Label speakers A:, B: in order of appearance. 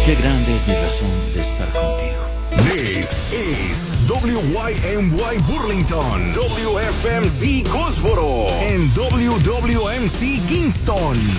A: Qué grande es mi razón de estar contigo.
B: This is WYMY Burlington, WFMC Goldsboro, and WWMC Kingston.